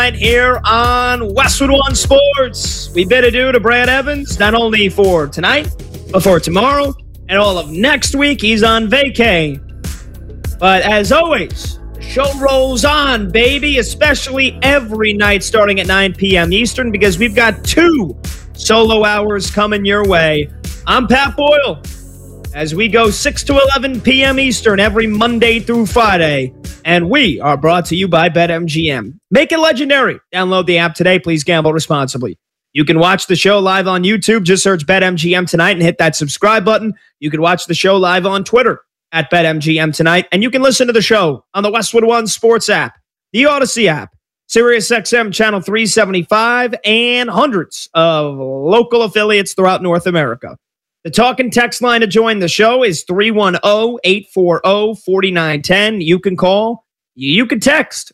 Here on Westwood One Sports. We bid adieu to Brad Evans, not only for tonight, but for tomorrow and all of next week. He's on vacay. But as always, the show rolls on, baby, especially every night starting at 9 p.m. Eastern, because we've got 2 solo hours coming your way. I'm Pat Boyle, as we go 6 to 11 p.m. Eastern every Monday through Friday. And we are brought to you by BetMGM. Make it legendary. Download the app today. Please gamble responsibly. You can watch the show live on YouTube. Just search BetMGM Tonight and hit that subscribe button. You can watch the show live on Twitter at BetMGM Tonight. And you can listen to the show on the Westwood One Sports app, the Odyssey app, SiriusXM Channel 375, and hundreds of local affiliates throughout North America. The talk and text line to join the show is 310-840-4910. You can call, you can text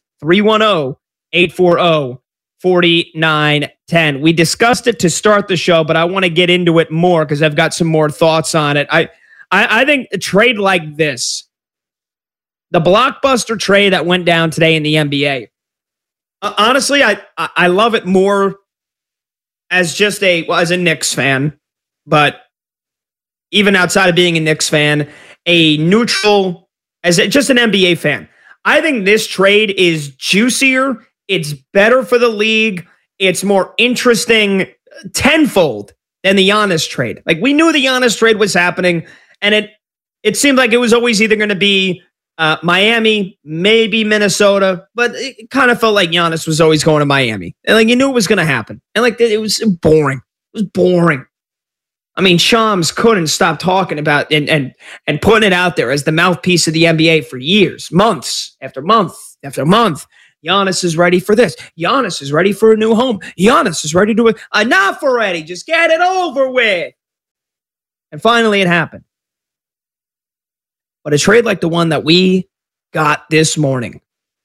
310-840-4910. We discussed it to start the show, but I want to get into it more because I've got some more thoughts on it. I think a trade like this, the blockbuster trade that went down today in the NBA, honestly, I love it more as just as a Knicks fan, but even outside of being a Knicks fan, a neutral, just an NBA fan. I think this trade is juicier. It's better for the league. It's more interesting tenfold than the Giannis trade. Like, we knew the Giannis trade was happening, and it seemed like it was always either going to be Miami, maybe Minnesota, but it kind of felt like Giannis was always going to Miami. And like, you knew it was going to happen. And like, it was boring. It was boring. I mean, Shams couldn't stop talking about and putting it out there as the mouthpiece of the NBA for years, months after month after month. Giannis is ready for this. Giannis is ready for a new home. Giannis is ready to enough already. Just get it over with. And finally, it happened. But a trade like the one that we got this morning,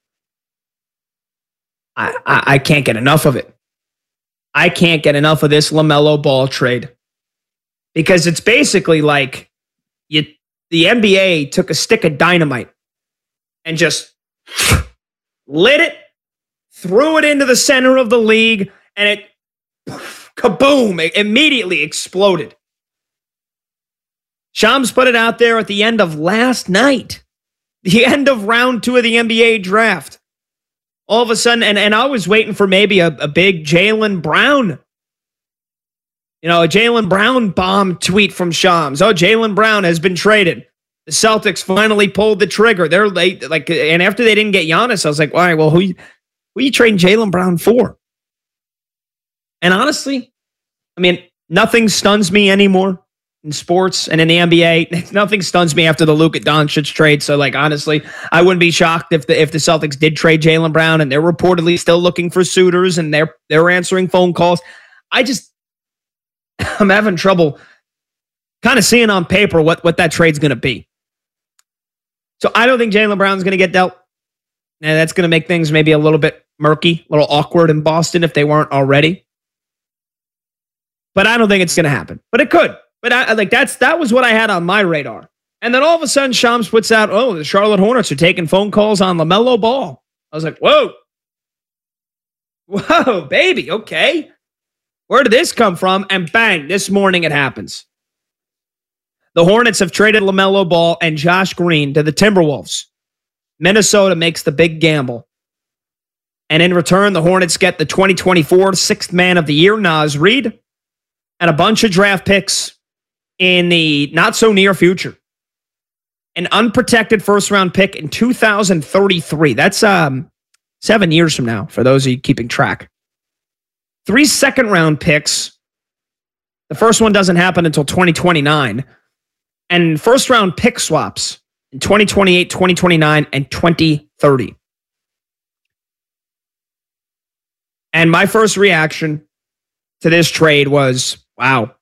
I can't get enough of it. I can't get enough of this LaMelo Ball trade. Because it's basically like the NBA took a stick of dynamite and just lit it, threw it into the center of the league, and it, kaboom, it immediately exploded. Shams put it out there at the end of last night, the end of round 2 of the NBA draft. All of a sudden, and I was waiting for maybe a big Jaylen Brown, a Jaylen Brown bomb tweet from Shams. Oh, Jaylen Brown has been traded. The Celtics finally pulled the trigger. They're late, and after they didn't get Giannis, I was like, all right, well, who you trading Jaylen Brown for? And honestly, I mean, nothing stuns me anymore in sports and in the NBA. Nothing stuns me after the Luka Doncic trade. So, like, honestly, I wouldn't be shocked if the Celtics did trade Jaylen Brown, and they're reportedly still looking for suitors, and they're answering phone calls. I'm having trouble kind of seeing on paper what that trade's going to be. So I don't think Jaylen Brown's going to get dealt. And that's going to make things maybe a little bit murky, a little awkward in Boston if they weren't already. But I don't think it's going to happen. But it could. But that was what I had on my radar. And then all of a sudden, Shams puts out, oh, the Charlotte Hornets are taking phone calls on LaMelo Ball. I was like, whoa. Whoa, baby, okay. Where did this come from? And bang, this morning it happens. The Hornets have traded LaMelo Ball and Josh Green to the Timberwolves. Minnesota makes the big gamble. And in return, the Hornets get the 2024 Sixth Man of the Year, Naz Reid, and a bunch of draft picks in the not-so-near future. An unprotected first-round pick in 2033. That's 7 years from now, for those of you keeping track. 3 second-round picks. The first one doesn't happen until 2029. And first-round pick swaps in 2028, 2029, and 2030. And my first reaction to this trade was, wow.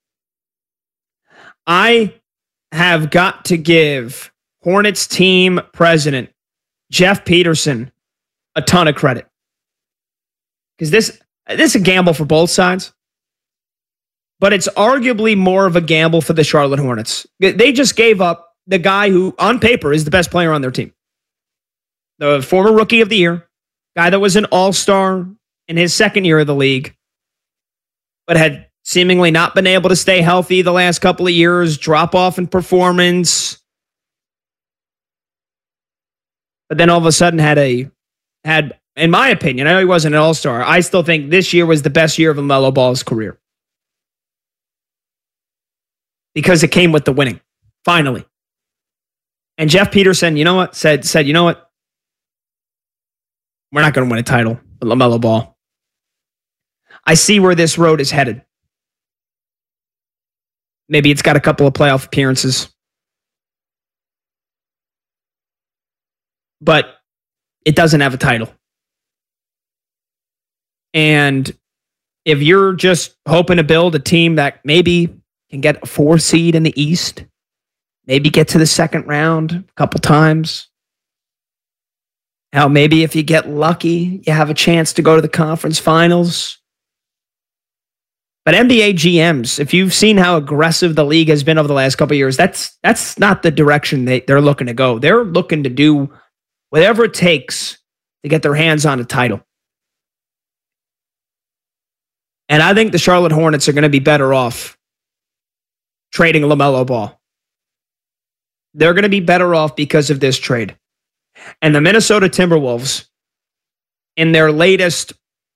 I have got to give Hornets team president Jeff Peterson a ton of credit. Because this is a gamble for both sides. But it's arguably more of a gamble for the Charlotte Hornets. They just gave up the guy who, on paper, is the best player on their team. The former Rookie of the Year, Guy that was an all-star in his second year of the league, but had seemingly not been able to stay healthy the last couple of years, drop off in performance. But then all of a sudden had, in my opinion, I know he wasn't an all-star. I still think this year was the best year of LaMelo Ball's career. Because it came with the winning, finally. And Jeff Peterson, you know what, said, you know what? We're not going to win a title with LaMelo Ball. I see where this road is headed. Maybe it's got a couple of playoff appearances. But it doesn't have a title. And if you're just hoping to build a team that maybe can get a 4 seed in the East, maybe get to the second round a couple times. Hell, maybe if you get lucky, you have a chance to go to the conference finals. But NBA GMs, if you've seen how aggressive the league has been over the last couple of years, that's not the direction they're looking to go. They're looking to do whatever it takes to get their hands on a title. And I think the Charlotte Hornets are going to be better off trading LaMelo Ball. They're going to be better off because of this trade. And the Minnesota Timberwolves, in their latest,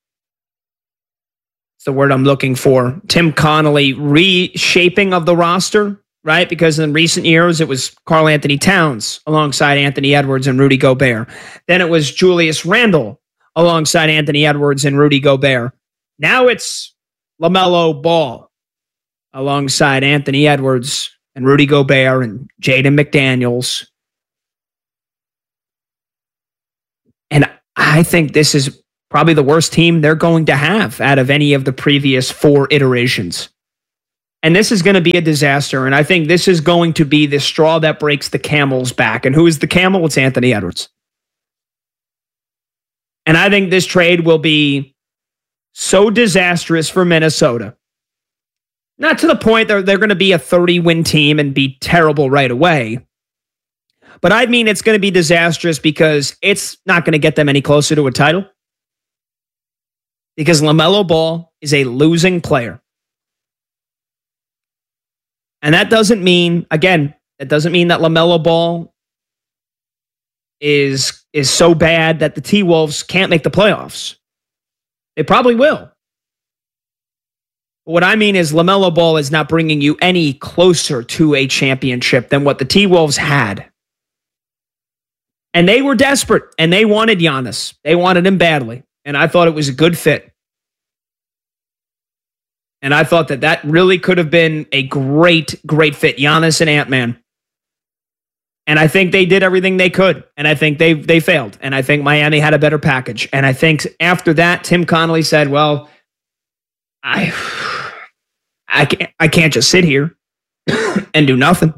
it's the word I'm looking for, Tim Connolly reshaping of the roster, right? Because in recent years, it was Karl Anthony Towns alongside Anthony Edwards and Rudy Gobert. Then it was Julius Randle alongside Anthony Edwards and Rudy Gobert. Now it's LaMelo Ball alongside Anthony Edwards and Rudy Gobert and Jaden McDaniels. And I think this is probably the worst team they're going to have out of any of the previous 4 iterations. And this is going to be a disaster. And I think this is going to be the straw that breaks the camel's back. And who is the camel? It's Anthony Edwards. And I think this trade will be so disastrous for Minnesota. Not to the point that they're going to be a 30-win team and be terrible right away. But I mean it's going to be disastrous because it's not going to get them any closer to a title. Because LaMelo Ball is a losing player. And that doesn't mean, again, that doesn't mean that LaMelo Ball is so bad that the T-Wolves can't make the playoffs. They probably will. But what I mean is LaMelo Ball is not bringing you any closer to a championship than what the T-Wolves had. And they were desperate, and they wanted Giannis. They wanted him badly, and I thought it was a good fit. And I thought that really could have been a great, great fit, Giannis and Ant-Man. And I think they did everything they could, and I think they failed. And I think Miami had a better package. And I think after that, Tim Connolly said, well, I can't just sit here and do nothing.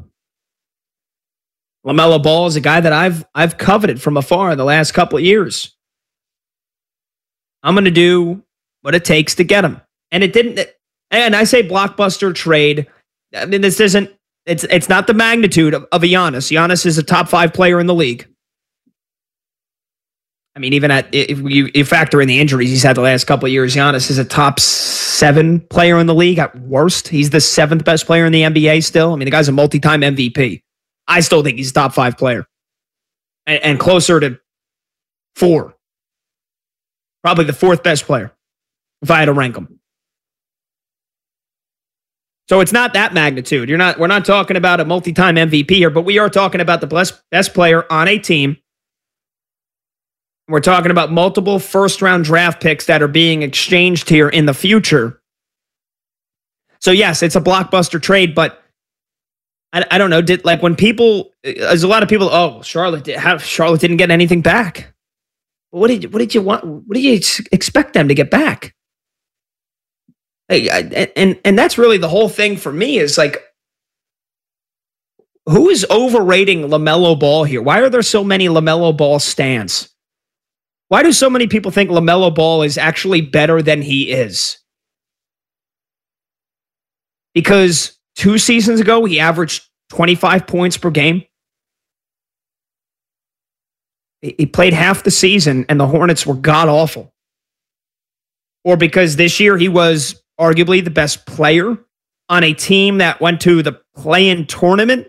LaMelo Ball is a guy that I've coveted from afar the last couple of years. I'm going to do what it takes to get him. And it didn't, and I say blockbuster trade. I mean, this isn't, it's not the magnitude of a Giannis. Giannis is a top 5 player in the league. I mean, even if you factor in the injuries he's had the last couple of years, Giannis is a top 7 player in the league at worst. He's the 7th best player in the NBA still. I mean, the guy's a multi-time MVP. I still think he's a top 5 player. And closer to 4. Probably the 4th best player, if I had to rank him. So it's not that magnitude. We're not talking about a multi-time MVP here, but we are talking about the best player on a team. We're talking about multiple first-round draft picks that are being exchanged here in the future. So yes, it's a blockbuster trade, but I don't know. There's a lot of people. Charlotte didn't get anything back. What did you want? What did you expect them to get back? And that's really the whole thing for me is like, who is overrating LaMelo Ball here? Why are there so many LaMelo Ball stans? Why do so many people think LaMelo Ball is actually better than he is? Because 2 seasons ago, he averaged 25 points per game. he played half the season and the Hornets were god-awful. Or because this year he was arguably the best player on a team that went to the play-in tournament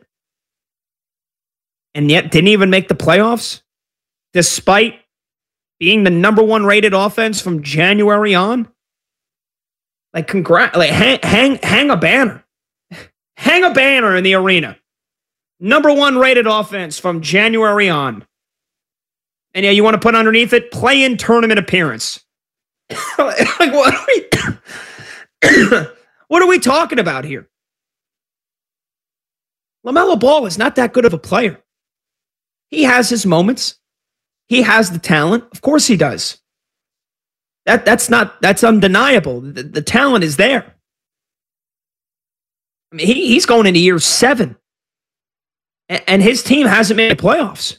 and yet didn't even make the playoffs, despite being the number one rated offense from January on. Like, hang a banner. Hang a banner in the arena. Number one rated offense from January on. And yeah, you want to put underneath it, play-in tournament appearance. Like, what are we talking about here? LaMelo Ball is not that good of a player. He has his moments. He has the talent. Of course he does. That's undeniable. The talent is there. I mean, he's going into year 7. And his team hasn't made the playoffs.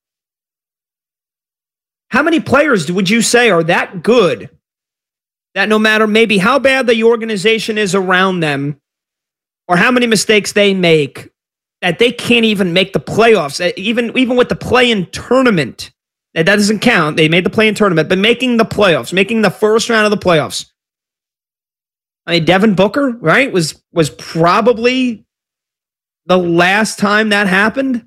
How many players would you say are that good that no matter maybe how bad the organization is around them or how many mistakes they make, that they can't even make the playoffs, even with the play-in tournament? That doesn't count. They made the play-in tournament, but making the playoffs, making the first round of the playoffs. I mean, Devin Booker, right, was probably the last time that happened.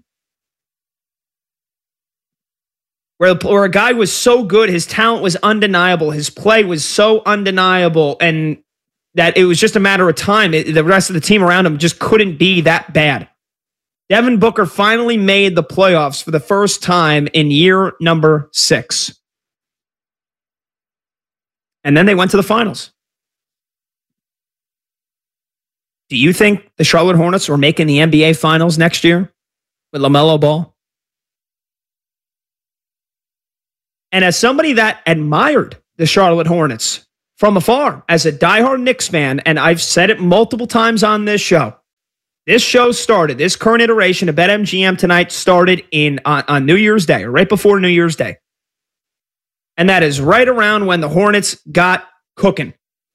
Where a guy was so good, his talent was undeniable, his play was so undeniable, and that it was just a matter of time. The rest of the team around him just couldn't be that bad. Devin Booker finally made the playoffs for the first time in year number 6. And then they went to the finals. Do you think the Charlotte Hornets are making the NBA Finals next year with LaMelo Ball? And as somebody that admired the Charlotte Hornets from afar, as a diehard Knicks fan, and I've said it multiple times on this show started, this current iteration of BetMGM tonight started on New Year's Day, or right before New Year's Day. And that is right around when the Hornets got cooking.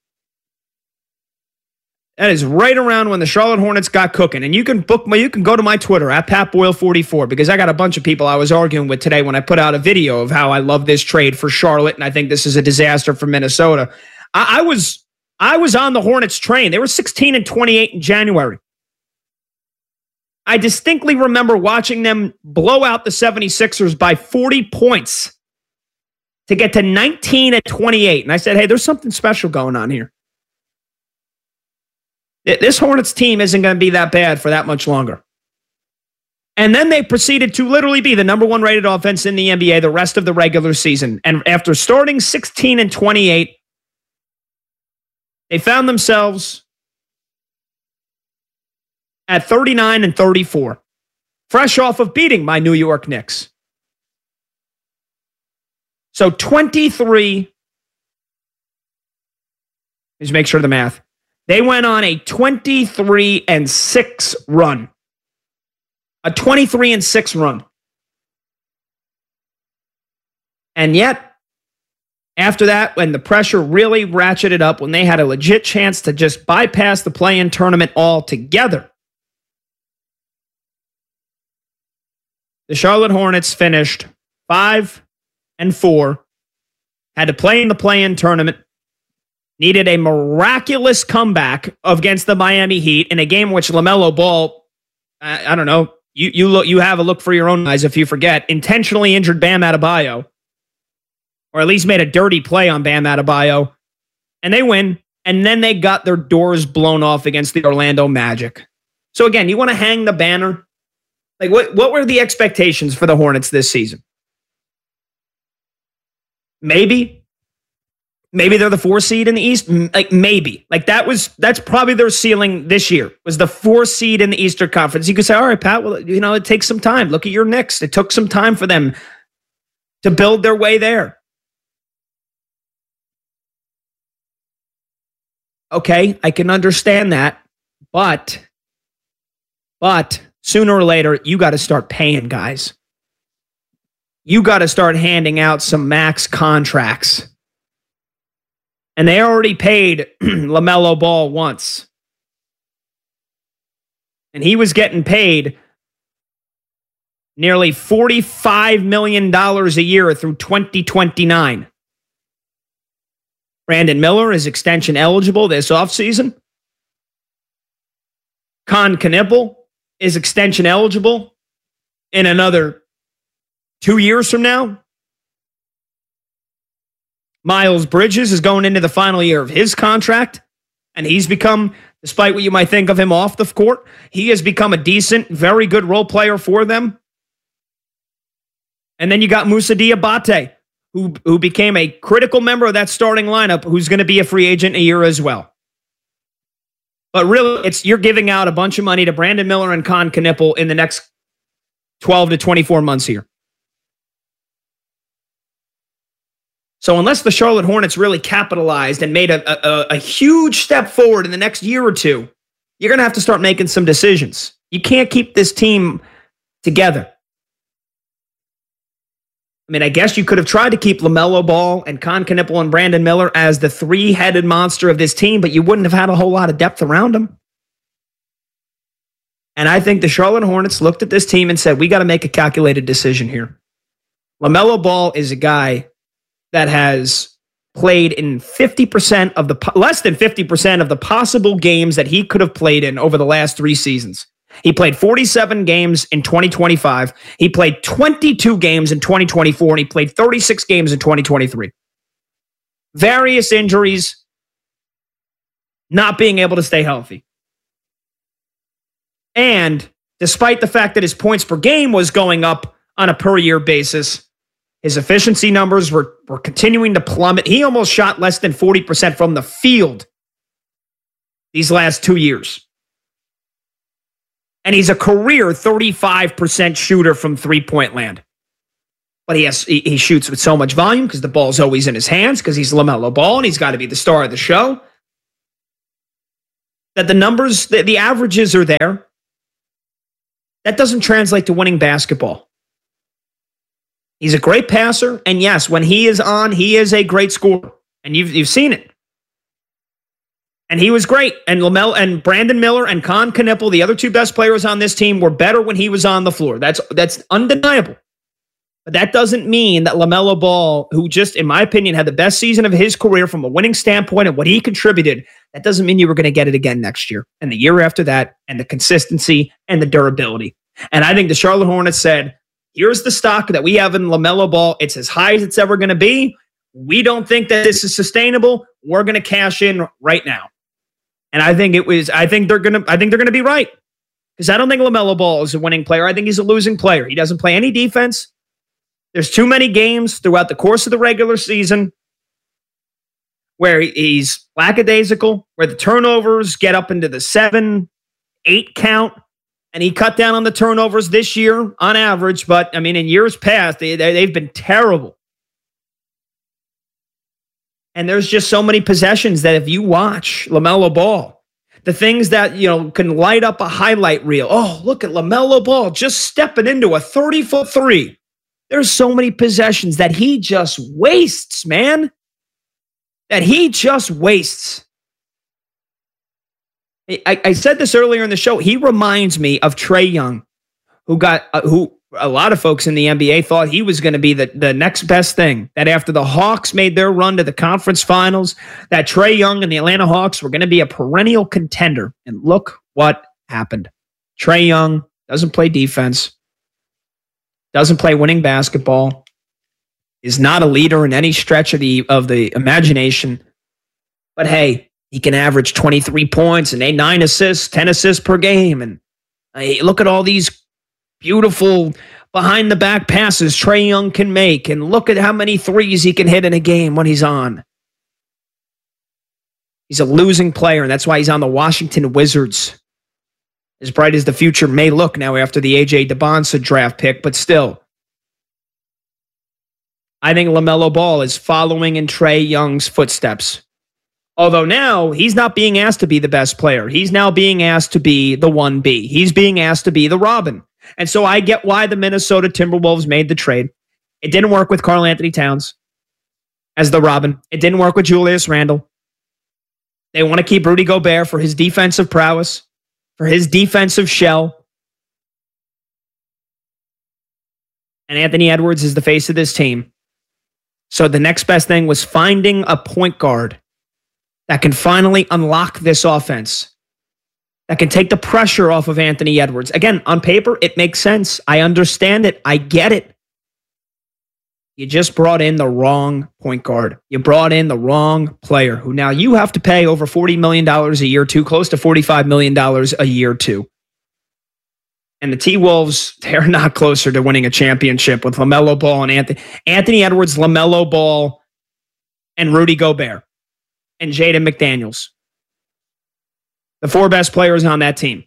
That is right around when the Charlotte Hornets got cooking. And you can go to my Twitter at PatBoyle44 because I got a bunch of people I was arguing with today when I put out a video of how I love this trade for Charlotte and I think this is a disaster for Minnesota. I was on the Hornets train. They were 16-28 in January. I distinctly remember watching them blow out the 76ers by 40 points to get to 19-28. And I said, hey, there's something special going on here. This Hornets team isn't going to be that bad for that much longer. And then they proceeded to literally be the number one rated offense in the NBA the rest of the regular season. And after starting 16-28, they found themselves at 39-34, fresh off of beating my New York Knicks. So 23, let's make sure of the math. They went on a 23-6 run. A 23-6 run. And yet, after that, when the pressure really ratcheted up, when they had a legit chance to just bypass the play-in tournament altogether, the Charlotte Hornets finished 5-4, had to play in the play-in tournament, needed a miraculous comeback against the Miami Heat in a game in which LaMelo Ball, I don't know, you have a look for your own eyes if you forget, intentionally injured Bam Adebayo, or at least made a dirty play on Bam Adebayo, and they win, and then they got their doors blown off against the Orlando Magic. So again, you want to hang the banner? Like, what were the expectations for the Hornets this season? Maybe they're the 4 seed in the East. Like, maybe. Like, that's probably their ceiling this year, was the 4 seed in the Eastern Conference. You could say, all right, Pat, well, it takes some time. Look at your Knicks. It took some time for them to build their way there. Okay, I can understand that. But sooner or later, you got to start paying guys. You got to start handing out some max contracts. And they already paid LaMelo Ball once. And he was getting paid nearly $45 million a year through 2029. Brandon Miller is extension eligible this offseason. Con Knippel is extension eligible in another 2 years from now. Miles Bridges is going into the final year of his contract, and he's become, despite what you might think of him off the court, he has become a decent, very good role player for them. And then you got Moussa Diabate, who became a critical member of that starting lineup, who's going to be a free agent a year as well. But really, you're giving out a bunch of money to Brandon Miller and Con Knippel in the next 12 to 24 months here. So unless the Charlotte Hornets really capitalized and made a huge step forward in the next year or two, you're going to have to start making some decisions. You can't keep this team together. I mean, I guess you could have tried to keep LaMelo Ball and Con Knippel and Brandon Miller as the three-headed monster of this team, but you wouldn't have had a whole lot of depth around them. And I think the Charlotte Hornets looked at this team and said, we got to make a calculated decision here. LaMelo Ball is a guy that has played in 50% of the, less than 50% of the possible games that he could have played in over the last 3 seasons. He played 47 games in 2025. He played 22 games in 2024, and he played 36 games in 2023. Various injuries, not being able to stay healthy. And despite the fact that his points per game was going up on a per-year basis, his efficiency numbers were continuing to plummet. He almost shot less than 40% from the field these last 2 years. And he's a career 35% shooter from three-point land. But he shoots with so much volume because the ball's always in his hands because he's LaMelo Ball and he's got to be the star of the show. That the numbers, the averages are there. That doesn't translate to winning basketball. He's a great passer, and yes, when he is on, he is a great scorer. And you've seen it. And he was great. And LaMelo and Brandon Miller and Con Knippel, the other two best players on this team, were better when he was on the floor. That's undeniable. But that doesn't mean that LaMelo Ball, who just, in my opinion, had the best season of his career from a winning standpoint and what he contributed, that doesn't mean you were going to get it again next year and the year after that, and the consistency and the durability. And I think the Charlotte Hornets said, here's the stock that we have in LaMelo Ball. It's as high as it's ever going to be. We don't think that this is sustainable. We're going to cash in right now. And I think they're going to be right. Because I don't think LaMelo Ball is a winning player. I think he's a losing player. He doesn't play any defense. There's too many games throughout the course of the regular season where he's lackadaisical, where the turnovers get up into the 7-8 count. And he cut down on the turnovers this year on average. But, I mean, in years past, they've been terrible. And there's just so many possessions that if you watch LaMelo Ball, the things that, can light up a highlight reel. Oh, look at LaMelo Ball just stepping into a 30-foot three. There's so many possessions that he just wastes, man. That he just wastes. I said this earlier in the show. He reminds me of Trae Young, who a lot of folks in the NBA thought he was going to be the next best thing. That after the Hawks made their run to the conference finals, that Trae Young and the Atlanta Hawks were going to be a perennial contender. And look what happened. Trae Young doesn't play defense, doesn't play winning basketball, is not a leader in any stretch of the imagination. But hey, he can average 23 points and 9 assists, 10 assists per game. And look at all these beautiful behind-the-back passes Trae Young can make. And look at how many threes he can hit in a game when he's on. He's a losing player, and that's why he's on the Washington Wizards. As bright as the future may look now after the A.J. DeBonsa draft pick, but still. I think LaMelo Ball is following in Trae Young's footsteps. Although now he's not being asked to be the best player. He's now being asked to be the 1B. He's being asked to be the Robin. And so I get why the Minnesota Timberwolves made the trade. It didn't work with Karl Anthony Towns as the Robin. It didn't work with Julius Randle. They want to keep Rudy Gobert for his defensive prowess, for his defensive shell. And Anthony Edwards is the face of this team. So the next best thing was finding a point guard that can finally unlock this offense, that can take the pressure off of Anthony Edwards. Again, on paper, it makes sense. I understand it. I get it. You just brought in the wrong point guard. You brought in the wrong player who now you have to pay over $40 million a year to, close to $45 million a year to. And the T-Wolves, they're not closer to winning a championship with LaMelo Ball and Anthony Edwards, LaMelo Ball, and Rudy Gobert, and Jaden McDaniels. The 4 best players on that team.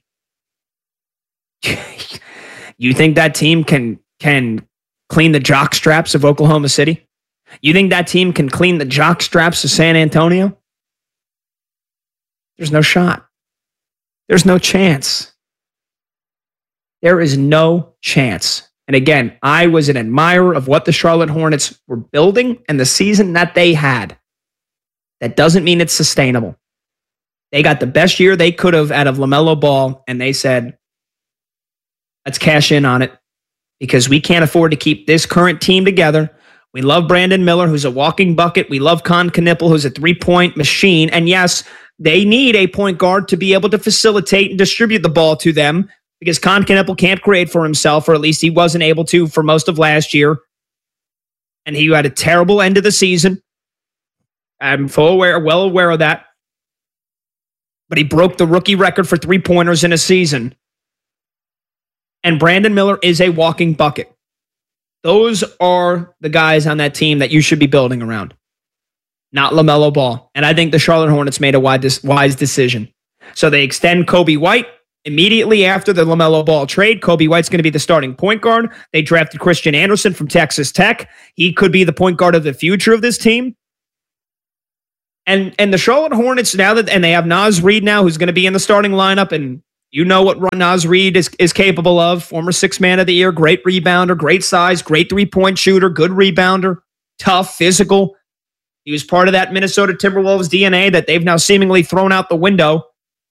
You think that team can clean the jock straps of Oklahoma City? You think that team can clean the jock straps of San Antonio? There's no shot. There's no chance. There is no chance. And again, I was an admirer of what the Charlotte Hornets were building and the season that they had. That doesn't mean it's sustainable. They got the best year they could have out of LaMelo Ball, and they said, let's cash in on it because we can't afford to keep this current team together. We love Brandon Miller, who's a walking bucket. We love Con Knippel, who's a three-point machine. And yes, they need a point guard to be able to facilitate and distribute the ball to them, because Con Knippel can't create for himself, or at least he wasn't able to for most of last year. And he had a terrible end of the season. I'm well aware of that. But he broke the rookie record for three-pointers in a season. And Brandon Miller is a walking bucket. Those are the guys on that team that you should be building around, not LaMelo Ball. And I think the Charlotte Hornets made a wise decision. So they extend Kobe White. Immediately after the LaMelo Ball trade, Kobe White's going to be the starting point guard. They drafted Christian Anderson from Texas Tech. He could be the point guard of the future of this team. And the Charlotte Hornets, and they have Naz Reid now, who's going to be in the starting lineup, and you know what Naz Reid is capable of. Former 6th man of the year, great rebounder, great size, great three-point shooter, good rebounder, tough, physical. He was part of that Minnesota Timberwolves DNA that they've now seemingly thrown out the window.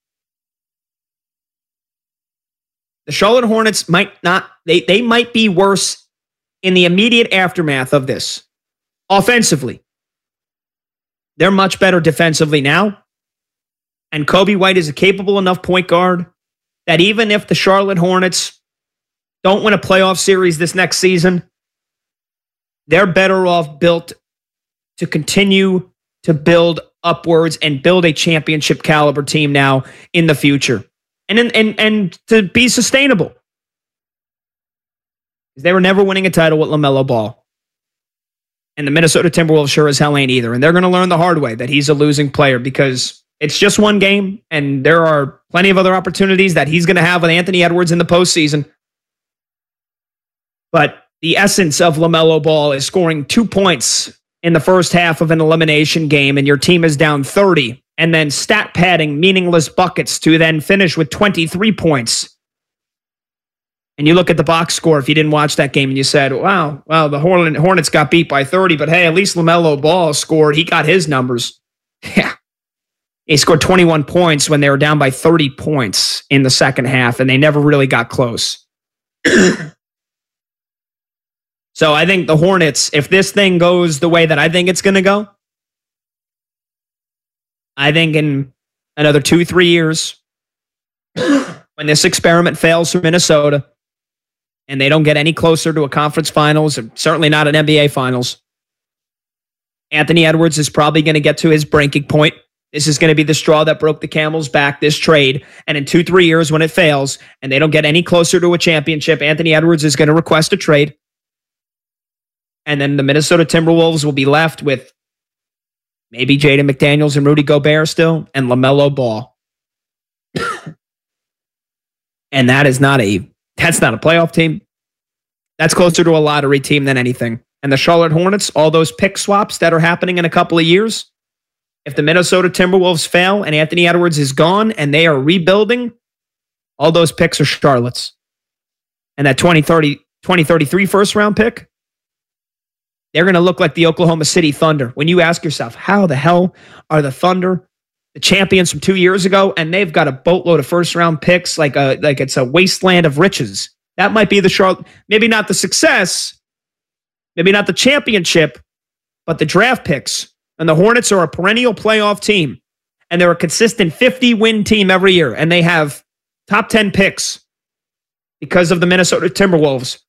The Charlotte Hornets might not, they might be worse in the immediate aftermath of this. Offensively, they're much better defensively now. And Kobe White is a capable enough point guard that even if the Charlotte Hornets don't win a playoff series this next season, they're better off built to continue to build upwards and build a championship caliber team now in the future. And to be sustainable. They were never winning a title with LaMelo Ball. And the Minnesota Timberwolves sure as hell ain't either. And they're going to learn the hard way that he's a losing player, because it's just one game, and there are plenty of other opportunities that he's going to have with Anthony Edwards in the postseason. But the essence of LaMelo Ball is scoring 2 points in the first half of an elimination game, and your team is down 30, and then stat padding meaningless buckets to then finish with 23 points. And you look at the box score if you didn't watch that game and you said, wow, the Hornets got beat by 30, but hey, at least LaMelo Ball scored. He got his numbers. Yeah. He scored 21 points when they were down by 30 points in the second half, and they never really got close. So I think the Hornets, if this thing goes the way that I think it's going to go, I think in another 2-3 years, when this experiment fails for Minnesota and they don't get any closer to a conference finals, or certainly not an NBA finals, Anthony Edwards is probably going to get to his breaking point. This is going to be the straw that broke the camel's back, this trade. And in 2-3 years, when it fails and they don't get any closer to a championship, Anthony Edwards is going to request a trade. And then the Minnesota Timberwolves will be left with maybe Jaden McDaniels and Rudy Gobert still, and LaMelo Ball. And that's not a playoff team. That's closer to a lottery team than anything. And the Charlotte Hornets, all those pick swaps that are happening in a couple of years, if the Minnesota Timberwolves fail and Anthony Edwards is gone and they are rebuilding, all those picks are Charlotte's. And that 2033 first round pick, they're going to look like the Oklahoma City Thunder. When you ask yourself, how the hell are the Thunder the champions from 2 years ago, and they've got a boatload of first-round picks like it's a wasteland of riches? That might be the Charlotte, maybe not the success, Maybe not the championship, but the draft picks. And the Hornets are a perennial playoff team. And they're a consistent 50-win team every year. And they have top 10 picks because of the Minnesota Timberwolves.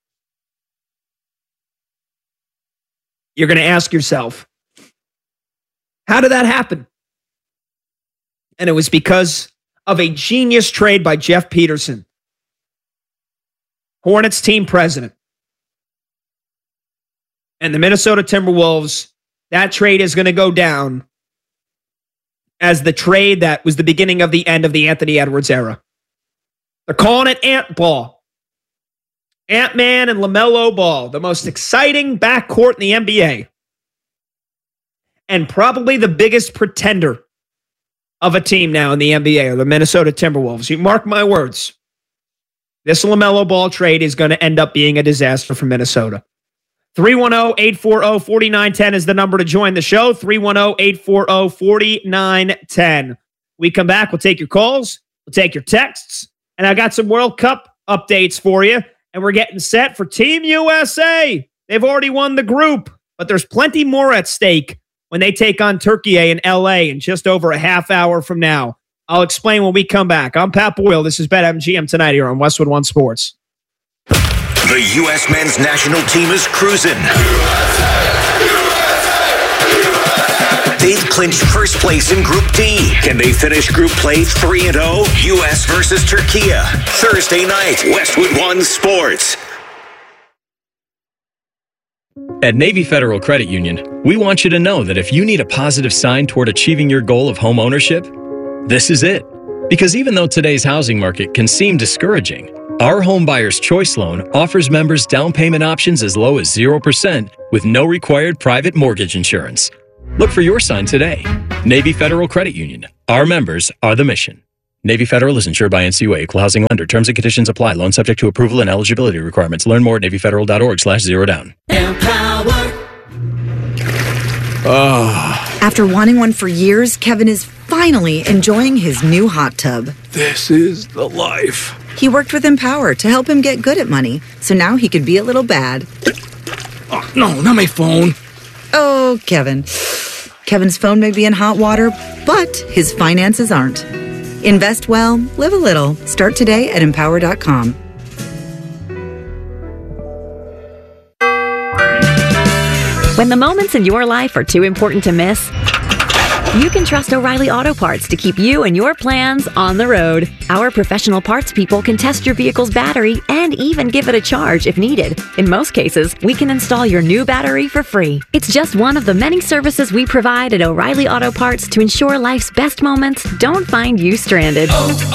You're going to ask yourself, how did that happen? And it was because of a genius trade by Jeff Peterson, Hornets team president. And the Minnesota Timberwolves, that trade is going to go down as the trade that was the beginning of the end of the Anthony Edwards era. They're calling it Ant Ball. Ant-Man and LaMelo Ball, the most exciting backcourt in the NBA. And probably the biggest pretender of a team now in the NBA are the Minnesota Timberwolves. You mark my words. This LaMelo Ball trade is going to end up being a disaster for Minnesota. 310-840-4910 is the number to join the show. 310-840-4910. We come back. We'll take your calls. We'll take your texts. And I got some World Cup updates for you. And we're getting set for Team USA. They've already won the group, but there's plenty more at stake when they take on Turkey in LA in just over a half hour from now. I'll explain when we come back. I'm Pat Boyle. This is BetMGM tonight here on Westwood One Sports. The U.S. men's national team is cruising. They've clinched first place in Group D. Can they finish Group Play 3-0? U.S. versus Turkey. Thursday night, Westwood One Sports. At Navy Federal Credit Union, we want you to know that if you need a positive sign toward achieving your goal of home ownership, this is it. Because even though today's housing market can seem discouraging, our Home Buyer's Choice Loan offers members down payment options as low as 0% with no required private mortgage insurance. Look for your sign today. Navy Federal Credit Union. Our members are the mission. Navy Federal is insured by NCUA, Equal Housing Lender. Terms and conditions apply. Loan subject to approval and eligibility requirements. Learn more at NavyFederal.org/zerodown. After wanting one for years, Kevin is finally enjoying his new hot tub. This is the life. He worked with Empower to help him get good at money, so now he could be a little bad. Oh, no, not my phone. Oh, Kevin. Kevin's phone may be in hot water, but his finances aren't. Invest well, live a little. Start today at Empower.com. When the moments in your life are too important to miss, you can trust O'Reilly Auto Parts to keep you and your plans on the road. Our professional parts people can test your vehicle's battery and even give it a charge if needed. In most cases, we can install your new battery for free. It's just one of the many services we provide at O'Reilly Auto Parts to ensure life's best moments don't find you stranded.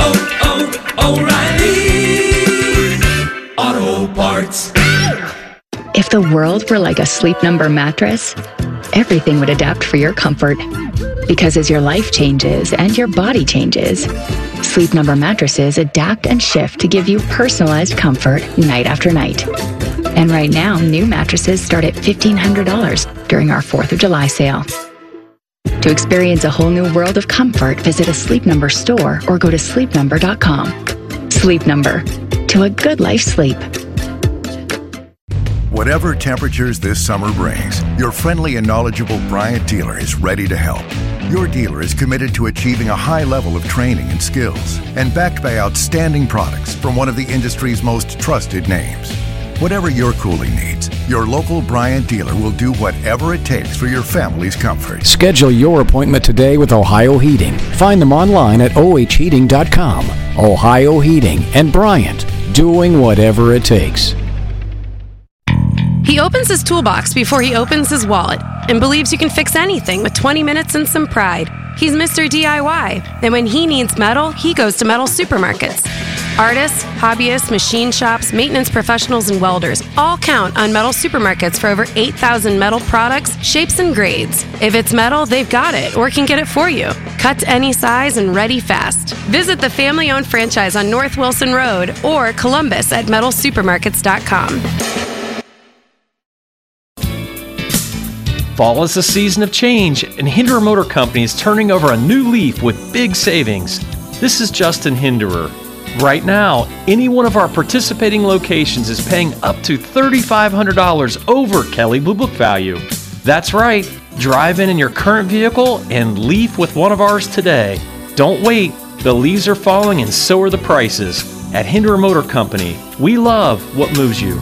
O'Reilly Auto Parts. If the world were like a Sleep Number mattress, everything would adapt for your comfort. Because as your life changes and your body changes, Sleep Number mattresses adapt and shift to give you personalized comfort night after night. And right now, new mattresses start at $1,500 during our 4th of July sale. To experience a whole new world of comfort, visit a Sleep Number store or go to sleepnumber.com. Sleep Number. To a good life sleep. Whatever temperatures this summer brings, your friendly and knowledgeable Bryant dealer is ready to help. Your dealer is committed to achieving a high level of training and skills and backed by outstanding products from one of the industry's most trusted names. Whatever your cooling needs, your local Bryant dealer will do whatever it takes for your family's comfort. Schedule your appointment today with Ohio Heating. Find them online at ohheating.com. Ohio Heating and Bryant, doing whatever it takes. He opens his toolbox before he opens his wallet and believes you can fix anything with 20 minutes and some pride. He's Mr. DIY, and when he needs metal, he goes to metal supermarkets. Artists, hobbyists, machine shops, maintenance professionals, and welders all count on metal supermarkets for over 8,000 metal products, shapes, and grades. If it's metal, they've got it or can get it for you. Cut to any size and ready fast. Visit the family-owned franchise on North Wilson Road or Columbus at metalsupermarkets.com. Fall is a season of change, and Hinderer Motor Company is turning over a new leaf with big savings. This is Justin Hinderer. Right now, any one of our participating locations is paying up to $3,500 over Kelley Blue Book value. That's right. Drive in your current vehicle and leave with one of ours today. Don't wait. The leaves are falling and so are the prices. At Hinderer Motor Company, we love what moves you.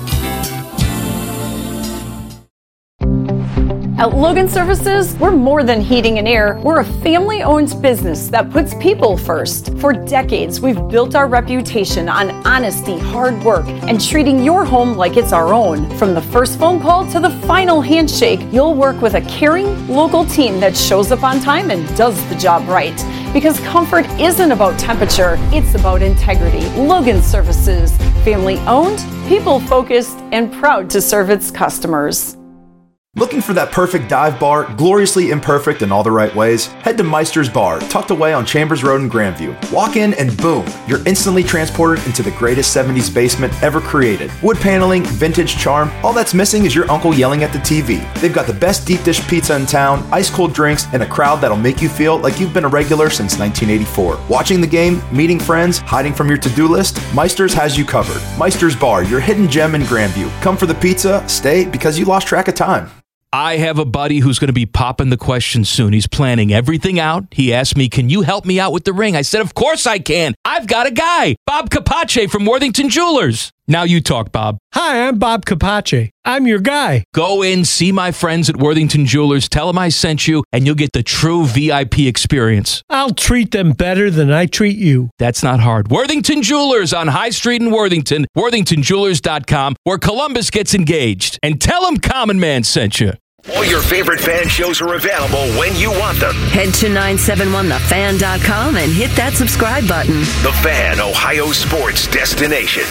At Logan Services, we're more than heating and air. We're a family-owned business that puts people first. For decades, we've built our reputation on honesty, hard work, and treating your home like it's our own. From the first phone call to the final handshake, you'll work with a caring, local team that shows up on time and does the job right. Because comfort isn't about temperature, it's about integrity. Logan Services, family-owned, people-focused, and proud to serve its customers. Looking for that perfect dive bar, gloriously imperfect in all the right ways? Head to Meister's Bar, tucked away on Chambers Road in Grandview. Walk in and boom, you're instantly transported into the greatest 70s basement ever created. Wood paneling, vintage charm, all that's missing is your uncle yelling at the TV. They've got the best deep dish pizza in town, ice cold drinks, and a crowd that'll make you feel like you've been a regular since 1984. Watching the game, meeting friends, hiding from your to-do list, Meister's has you covered. Meister's Bar, your hidden gem in Grandview. Come for the pizza, stay because you lost track of time. I have a buddy who's going to be popping the question soon. He's planning everything out. He asked me, can you help me out with the ring? I said, of course I can. I've got a guy, Bob Capace from Worthington Jewelers. Now you talk, Bob. Hi, I'm Bob Capace. I'm your guy. Go in, see my friends at Worthington Jewelers, tell them I sent you, and you'll get the true VIP experience. I'll treat them better than I treat you. That's not hard. Worthington Jewelers on High Street in Worthington, worthingtonjewelers.com, where Columbus gets engaged. And tell them Common Man sent you. All your favorite fan shows are available when you want them. Head to 971thefan.com and hit that subscribe button. The Fan, Ohio sports destination.